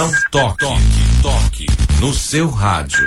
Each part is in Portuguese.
Não toque, toque no seu rádio.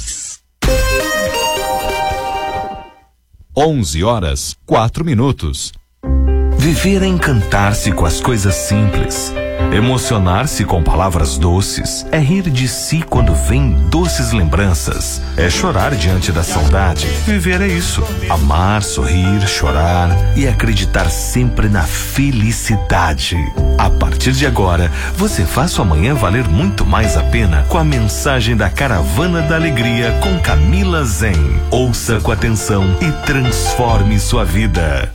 11h04. Viver é encantar-se com as coisas simples. Emocionar-se com palavras doces, é rir de si quando vem doces lembranças, é chorar diante da saudade. Viver é isso: amar, sorrir, chorar e acreditar sempre na felicidade. A partir de agora, você faz sua manhã valer muito mais a pena com a mensagem da Caravana da Alegria com Camila Zen. Ouça com atenção e transforme sua vida.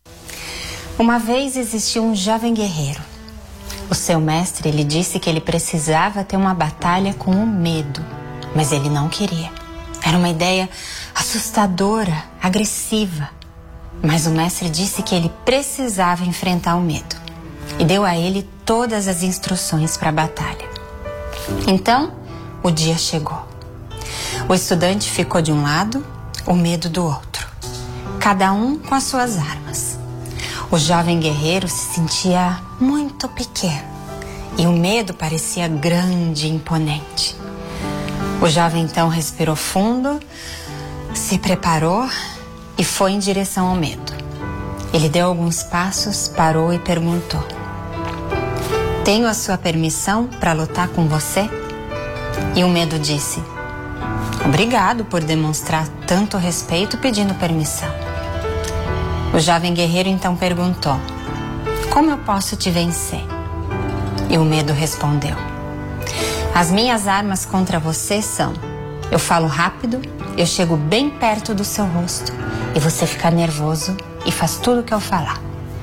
Uma vez existiu um jovem guerreiro. O seu mestre lhe disse que ele precisava ter uma batalha com o medo, mas ele não queria. Era uma ideia assustadora, agressiva. Mas o mestre disse que ele precisava enfrentar o medo e deu a ele todas as instruções para a batalha. Então, o dia chegou. O estudante ficou de um lado, o medo do outro, cada um com as suas armas. O jovem guerreiro se sentia muito pequeno e o medo parecia grande e imponente. O jovem então respirou fundo, se preparou e foi em direção ao medo. Ele deu alguns passos, parou e perguntou: "Tenho a sua permissão para lutar com você?" E o medo disse: "Obrigado por demonstrar tanto respeito pedindo permissão." O jovem guerreiro então perguntou: "Como eu posso te vencer?" E o medo respondeu: "As minhas armas contra você são: eu falo rápido, eu chego bem perto do seu rosto e você fica nervoso e faz tudo o que eu falar.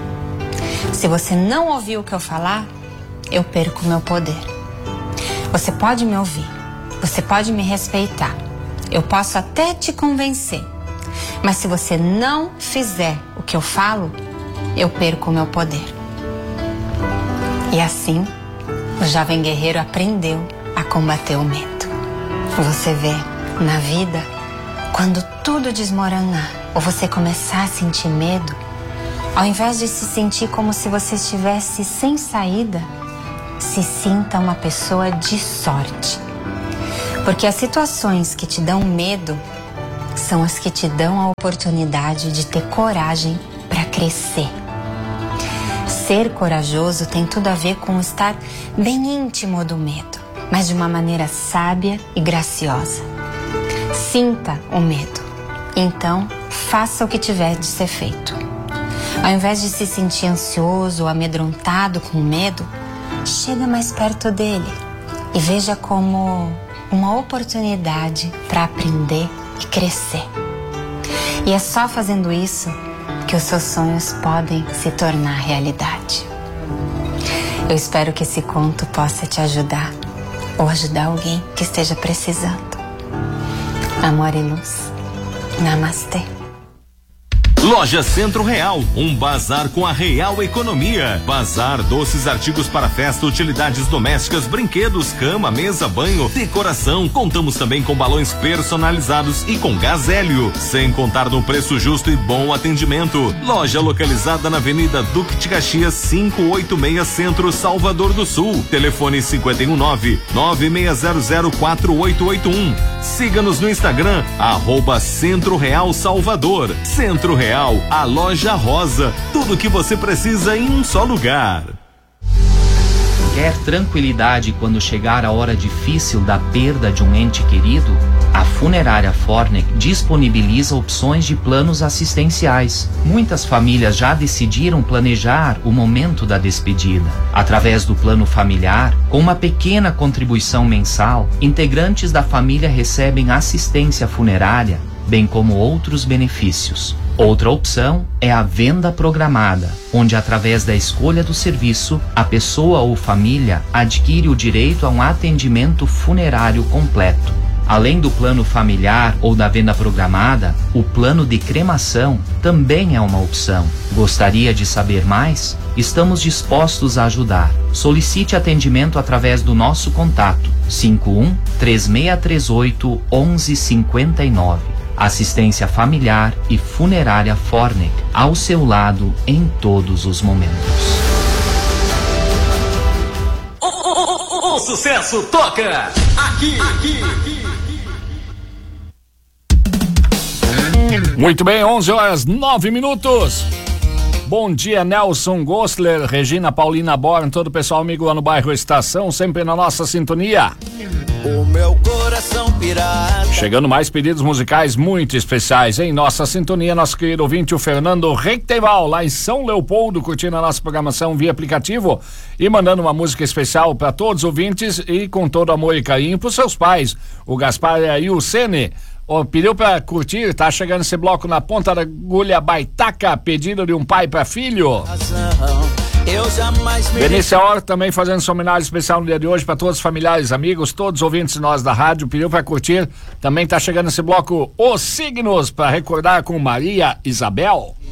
Se você não ouvir o que eu falar, eu perco meu poder. Você pode me ouvir, você pode me respeitar, eu posso até te convencer. Mas se você não fizer o que eu falo, eu perco o meu poder." E assim, o jovem guerreiro aprendeu a combater o medo. Você vê, na vida, quando tudo desmoronar ou você começar a sentir medo, ao invés de se sentir como se você estivesse sem saída, se sinta uma pessoa de sorte. Porque as situações que te dão medo são as que te dão a oportunidade de ter coragem para crescer. Ser corajoso tem tudo a ver com estar bem íntimo do medo, mas de uma maneira sábia e graciosa. Sinta o medo, então faça o que tiver de ser feito. Ao invés de se sentir ansioso ou amedrontado com o medo, chega mais perto dele e veja como uma oportunidade para aprender e crescer. E é só fazendo isso que os seus sonhos podem se tornar realidade. Eu espero que esse conto possa te ajudar ou ajudar alguém que esteja precisando. Amor e luz. Namastê. Loja Centro Real, um bazar com a real economia. Bazar, doces, artigos para festa, utilidades domésticas, brinquedos, cama, mesa, banho, decoração. Contamos também com balões personalizados e com gás hélio, sem contar no preço justo e bom atendimento. Loja localizada na Avenida Duque de Caxias, 586 Centro, Salvador do Sul. Telefone 519-96004881. Siga-nos no Instagram, @Centro Real Salvador. Centro Real, a loja rosa, tudo que você precisa em um só lugar. Quer tranquilidade quando chegar a hora difícil da perda de um ente querido? A Funerária Fornec disponibiliza opções de planos assistenciais. Muitas famílias já decidiram planejar o momento da despedida. Através do plano familiar, com uma pequena contribuição mensal, integrantes da família recebem assistência funerária, bem como outros benefícios. Outra opção é a venda programada, onde através da escolha do serviço, a pessoa ou família adquire o direito a um atendimento funerário completo. Além do plano familiar ou da venda programada, o plano de cremação também é uma opção. Gostaria de saber mais? Estamos dispostos a ajudar. Solicite atendimento através do nosso contato 51-3638-1159. Assistência familiar e funerária Fornec, ao seu lado em todos os momentos. sucesso toca aqui. Muito bem, 11h09. Bom dia, Nelson Gostler, Regina Paulina Born, todo o pessoal amigo lá no bairro Estação, sempre na nossa sintonia. O meu coração pirata. Chegando mais pedidos musicais muito especiais em nossa sintonia, nosso querido ouvinte, o Fernando Recteval, lá em São Leopoldo, curtindo a nossa programação via aplicativo e mandando uma música especial para todos os ouvintes e com todo amor e carinho para os seus pais, o Gaspar e o Sene. Pediu pra curtir, tá chegando esse bloco na ponta da agulha Baitaca, pedido de um pai pra filho. Benícia Hora também fazendo sua homenagem especial no dia de hoje para todos os familiares, amigos, todos os ouvintes nós da rádio, pediu pra curtir. Também tá chegando esse bloco Os Signos, pra recordar com Maria Isabel.